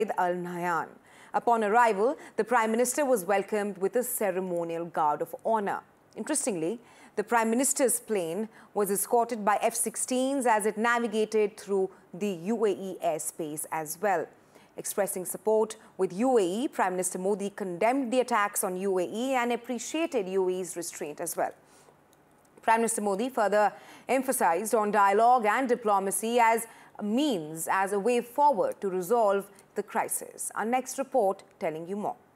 Al Nahyan. Upon arrival, the Prime Minister was welcomed with a ceremonial guard of honor. Interestingly, the Prime Minister's plane was escorted by F-16s as it navigated through the UAE airspace as well. Expressing support with UAE, Prime Minister Modi condemned the attacks on UAE and appreciated UAE's restraint as well. Prime Minister Modi further emphasized on dialogue and diplomacy as a way forward to resolve the crisis. Our next report telling you more.